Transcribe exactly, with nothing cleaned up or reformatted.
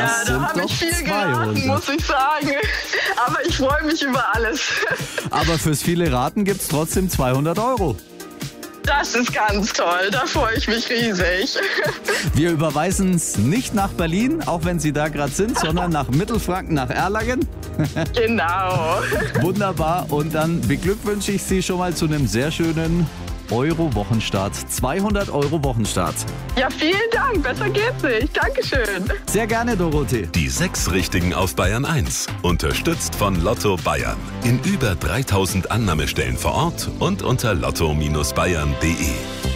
Das da sind habe doch ich viel zweihundert. geraten, muss ich sagen. Aber ich freue mich über alles. Aber fürs viele Raten gibt's trotzdem zweihundert Euro. Das ist ganz toll, da freue ich mich riesig. Wir überweisen es nicht nach Berlin, auch wenn Sie da gerade sind, sondern nach Mittelfranken, nach Erlangen. Genau. Wunderbar. Und dann beglückwünsche ich Sie schon mal zu einem sehr schönen Euro-Wochenstart. zweihundert Euro Wochenstart. Ja, vielen Dank, besser geht's nicht. Dankeschön. Sehr gerne, Dorothee. Die sechs Richtigen auf Bayern eins. Unterstützt von Lotto Bayern. In über dreitausend Annahmestellen vor Ort und unter lotto Bindestrich bayern punkt de.